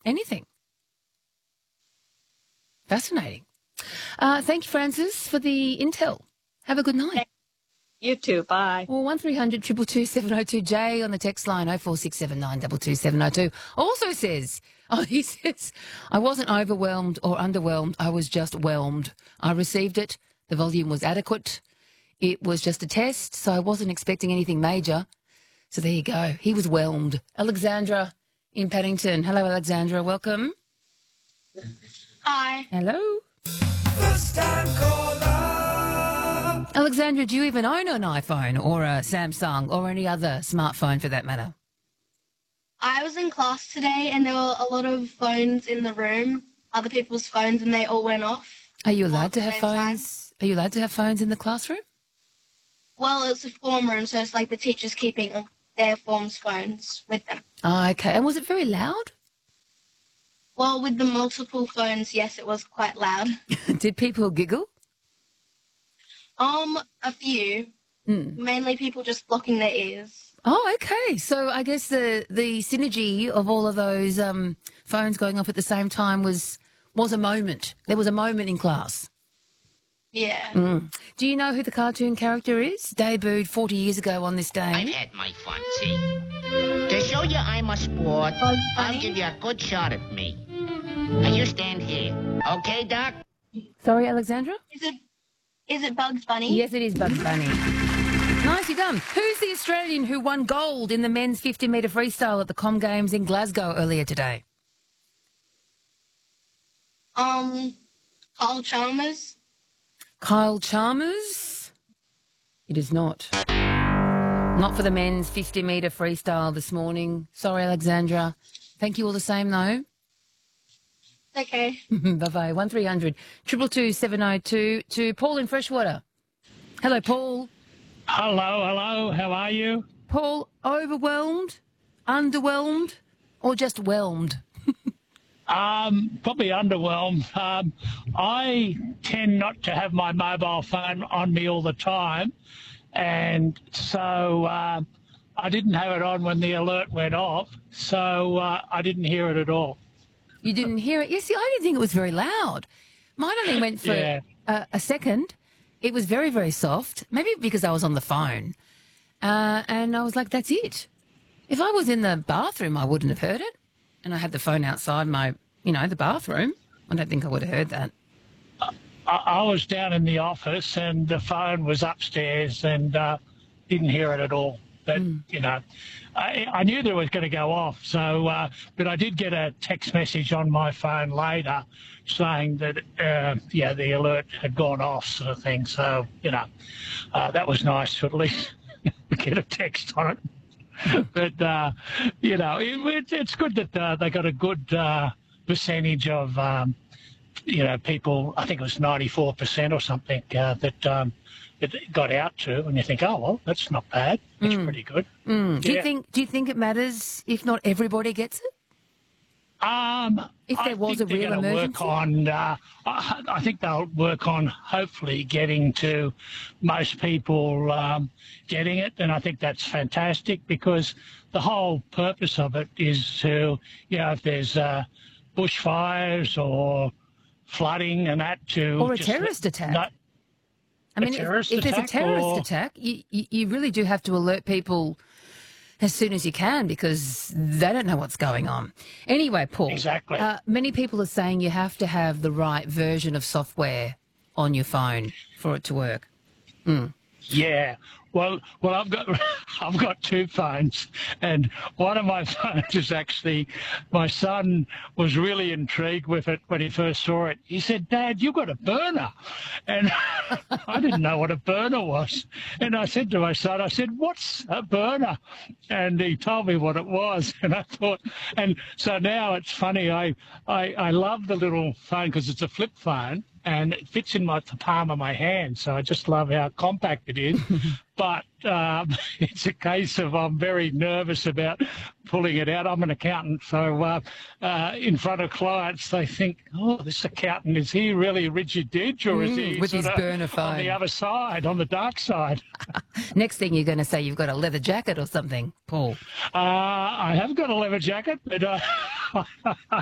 anything. Fascinating. Thank you, Francis, for the intel. Have a good night. You too. Bye. Well, 1300 222 702 Jay on the text line 04679 22702 also says, he says, I wasn't overwhelmed or underwhelmed. I was just whelmed. I received it. The volume was adequate. It was just a test, so I wasn't expecting anything major. So there you go. He was whelmed. Alexandra in Paddington. Hello, Alexandra. Welcome. Hi. Hello. First time caller. Alexandra, do you even own an iPhone or a Samsung or any other smartphone for that matter? I was in class today and there were a lot of phones in the room, other people's phones, and they all went off. Are you allowed to have Same time. phones? Are you allowed to have phones in the classroom? Well, it's a form room, so it's like the teachers keeping their form's phones with them. Oh, okay. And was it very loud? Well, with the multiple phones, yes, it was quite loud. Did people giggle? A few. Mainly people just blocking their ears. Oh, okay. So I guess the synergy of all of those phones going off at the same time was a moment. There was a moment in class. Yeah. Do you know who the cartoon character is? Debuted 40 years ago on this day. I've had my fun, see? To show you I'm a sport, Bugs I'll Bunny? give you a good shot at me. Now you stand here. Okay, Doc? Sorry, Alexandra? Is it Bugs Bunny? Yes, it is Bugs Bunny. Nicely done. Who's the Australian who won gold in the men's 50-metre freestyle at the Com Games in Glasgow earlier today? Carl Chalmers. Kyle Chalmers? It is not. Not for the men's 50-metre freestyle this morning. Sorry, Alexandra. Thank you all the same, though. Okay. Bye-bye. 1300 222 702 to Paul in Freshwater. Hello, Paul. Hello. How are you? Paul, overwhelmed, underwhelmed, or just whelmed? Probably underwhelmed. I tend not to have my mobile phone on me all the time, and so I didn't have it on when the alert went off, so I didn't hear it at all. You didn't hear it? Yeah, see, I didn't think it was very loud. Mine only went for Yeah. a second. It was very, very soft, maybe because I was on the phone. And I was like, that's it. If I was in the bathroom, I wouldn't have heard it. And I had the phone outside the bathroom. I don't think I would have heard that. I was down in the office and the phone was upstairs and didn't hear it at all. But, I knew that it was going to go off. So, but I did get a text message on my phone later saying that, the alert had gone off sort of thing. So, that was nice to at least get a text on it. But, it's good that they got a good percentage of, people, I think it was 94% or something that it got out to, and you think, oh, well, that's not bad. That's pretty good. Do you think it matters if not everybody gets it? If there was a real emergency? I think they'll work on hopefully getting to most people getting it, and I think that's fantastic because the whole purpose of it is to, if there's bushfires or flooding and that to... Or a terrorist attack. I mean, if there's a terrorist attack, you really do have to alert people as soon as you can because they don't know what's going on. Anyway, Paul. Exactly. Many people are saying you have to have the right version of software on your phone for it to work. Yeah. Well, I've got two phones, and one of my phones is actually, my son was really intrigued with it when he first saw it. He said, "Dad, you've got a burner," and I didn't know what a burner was. And I said to my son, "What's a burner?" And he told me what it was, and I thought, and so now it's funny. I love the little phone because it's a flip phone. And it fits in the palm of my hand, so I just love how compact it is. But it's a case of I'm very nervous about pulling it out. I'm an accountant, so in front of clients, they think, oh, this accountant, is he really Richard Didge or is he with his burner phone on the other side, on the dark side? Next thing you're going to say you've got a leather jacket or something, Paul. I have got a leather jacket, but